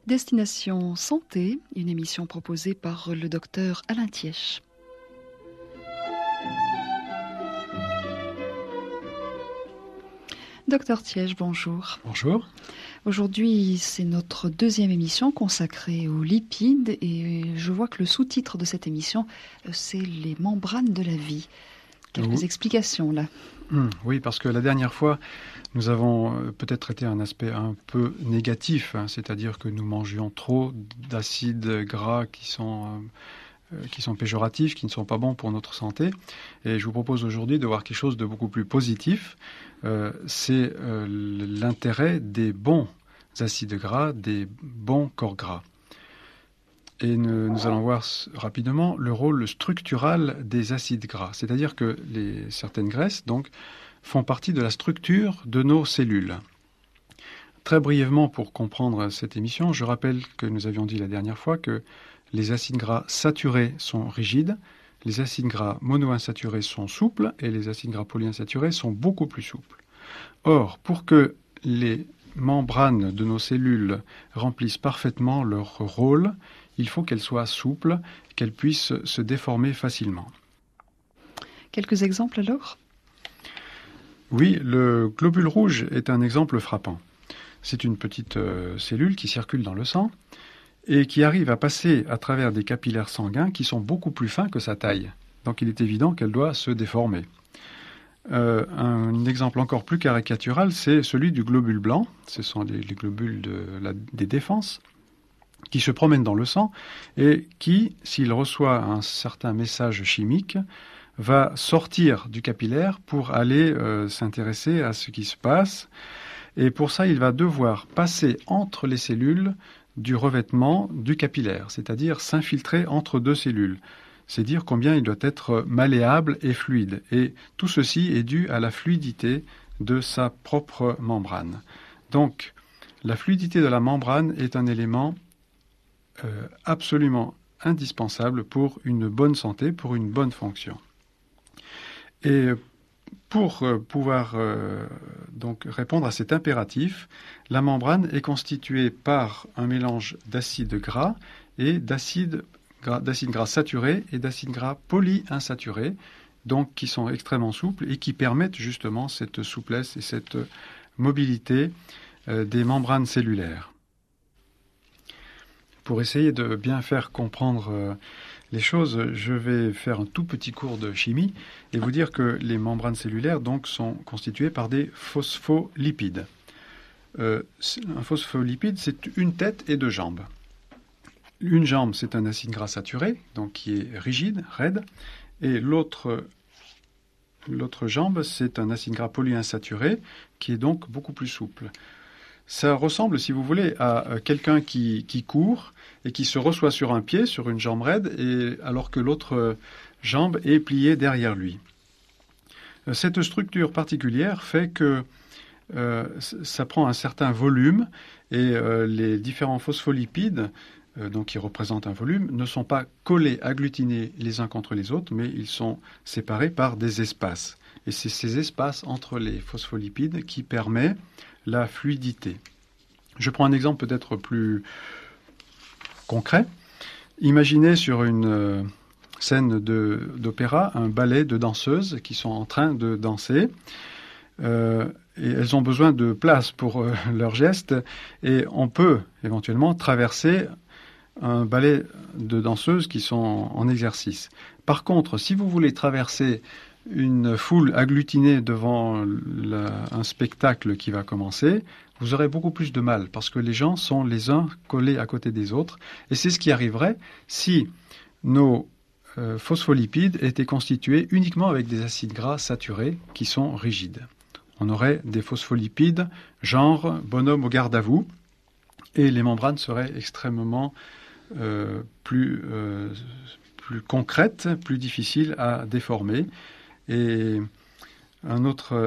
Destination Santé, une émission proposée par le docteur Alain Thièche. Docteur Thièche, bonjour. Bonjour. Aujourd'hui, c'est notre deuxième émission consacrée aux lipides et je vois que le sous-titre de cette émission, c'est les membranes de la vie. Quelques explications là. Oui, parce que la dernière fois, nous avons peut-être traité un aspect un peu négatif, c'est-à-dire que nous mangions trop d'acides gras qui sont péjoratifs, qui ne sont pas bons pour notre santé. Et je vous propose aujourd'hui de voir quelque chose de beaucoup plus positif. C'est l'intérêt des bons acides gras, des bons corps gras. Et nous allons voir rapidement le rôle structural des acides gras. C'est-à-dire que certaines graisses donc, font partie de la structure de nos cellules. Très brièvement, pour comprendre cette émission, je rappelle que nous avions dit la dernière fois que les acides gras saturés sont rigides, les acides gras monoinsaturés sont souples et les acides gras polyinsaturés sont beaucoup plus souples. Or, pour que les membranes de nos cellules remplissent parfaitement leur rôle, il faut qu'elles soient souples, qu'elles puissent se déformer facilement. Quelques exemples alors ? Oui, le globule rouge est un exemple frappant. C'est une petite cellule qui circule dans le sang et qui arrive à passer à travers des capillaires sanguins qui sont beaucoup plus fins que sa taille. Donc il est évident qu'elle doit se déformer. Un exemple encore plus caricatural, c'est celui du globule blanc. Ce sont les globules des défenses qui se promènent dans le sang et qui, s'il reçoit un certain message chimique, va sortir du capillaire pour aller s'intéresser à ce qui se passe. Et pour ça, il va devoir passer entre les cellules du revêtement du capillaire, c'est-à-dire s'infiltrer entre deux cellules. C'est dire combien il doit être malléable et fluide. Et tout ceci est dû à la fluidité de sa propre membrane. Donc, la fluidité de la membrane est un élément absolument indispensable pour une bonne santé, pour une bonne fonction. Et pour pouvoir donc répondre à cet impératif, la membrane est constituée par un mélange d'acides gras et d'acides gras saturés et d'acides gras polyinsaturés, donc qui sont extrêmement souples et qui permettent justement cette souplesse et cette mobilité des membranes cellulaires. Pour essayer de bien faire comprendre les choses, je vais faire un tout petit cours de chimie et vous dire que les membranes cellulaires donc, sont constituées par des phospholipides. Un phospholipide, c'est une tête et deux jambes. Une jambe, c'est un acide gras saturé, donc qui est rigide, raide, et l'autre jambe, c'est un acide gras polyinsaturé, qui est donc beaucoup plus souple. Ça ressemble, si vous voulez, à quelqu'un qui court et qui se reçoit sur un pied, sur une jambe raide, alors que l'autre jambe est pliée derrière lui. Cette structure particulière fait que ça prend un certain volume et les différents phospholipides, donc qui représentent un volume, ne sont pas collés, agglutinés les uns contre les autres, mais ils sont séparés par des espaces. Et c'est ces espaces entre les phospholipides qui permettent la fluidité. Je prends un exemple peut-être plus concret. Imaginez sur une scène d'opéra un ballet de danseuses qui sont en train de danser. Et elles ont besoin de place pour leurs gestes et on peut éventuellement traverser un ballet de danseuses qui sont en exercice. Par contre, si vous voulez traverser une foule agglutinée devant un spectacle qui va commencer, vous aurez beaucoup plus de mal parce que les gens sont les uns collés à côté des autres. Et c'est ce qui arriverait si nos phospholipides étaient constitués uniquement avec des acides gras saturés qui sont rigides. On aurait des phospholipides genre bonhomme au garde à vous et les membranes seraient extrêmement plus concrètes, plus difficiles à déformer. Et un autre